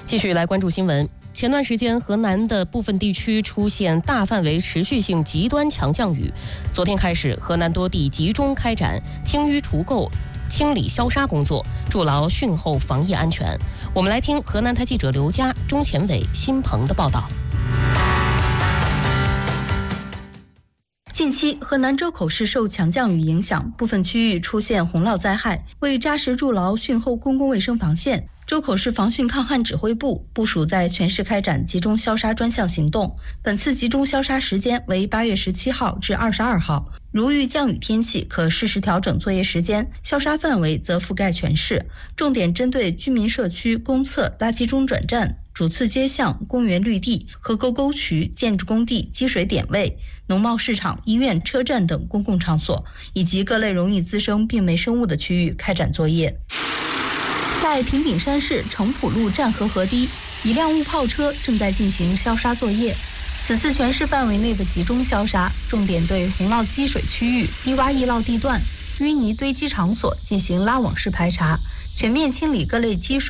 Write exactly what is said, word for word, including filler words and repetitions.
继续来关注新闻。前段时间，河南的部分地区出现大范围持续性极端强降雨。昨天开始，河南多地集中开展清淤除垢、清理消杀工作，筑牢汛后防疫安全。我们来听河南台记者刘佳、钟前伟、辛鹏的报道。 近期，河南周口市受强降雨影响，部分区域出现洪涝灾害。为扎实筑牢汛后公共卫生防线，周口市防汛抗旱指挥部部署在全市开展集中消杀专项行动。本次集中消杀时间为八月十七号至二十二号。如遇降雨天气，可适时调整作业时间，消杀范围则覆盖全市，重点针对居民社区、公厕、垃圾中转站、主次街巷、公园绿地、河沟沟渠、建筑工地、积水点位、农贸市场、医院、车站等公共场所，以及各类容易滋生病媒生物的区域开展作业。在平顶山市城浦路占河河堤，一辆雾炮车正在进行消杀作业。此次全市范围内的集中消杀，重点对洪涝积水区域、低洼易涝地段、淤泥堆积场所进行拉网式排查，全面清理各类积水